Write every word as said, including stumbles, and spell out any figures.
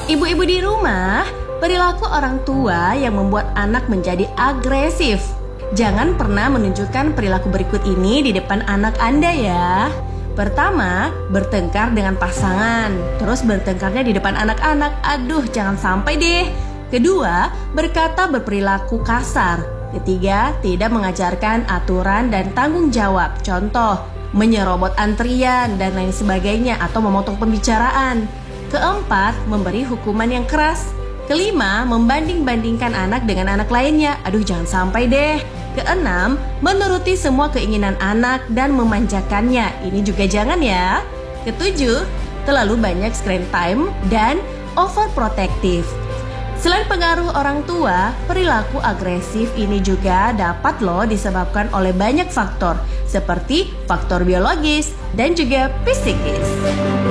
Ibu-ibu di rumah, perilaku orang tua yang membuat anak menjadi agresif. Jangan pernah menunjukkan perilaku berikut ini di depan anak Anda ya. Pertama, bertengkar dengan pasangan, terus bertengkarnya di depan anak-anak. Aduh, jangan sampai deh. Kedua, berkata berperilaku kasar. Ketiga, tidak mengajarkan aturan dan tanggung jawab. Contoh, menyerobot antrian dan lain sebagainya atau memotong pembicaraan. Keempat, memberi hukuman yang keras. Kelima, membanding-bandingkan anak dengan anak lainnya. Aduh, jangan sampai deh. Keenam, menuruti semua keinginan anak dan memanjakannya. Ini juga jangan ya. Ketujuh, terlalu banyak screen time dan overprotective. Selain pengaruh orang tua, perilaku agresif ini juga dapat loh disebabkan oleh banyak faktor, seperti faktor biologis dan juga psikis.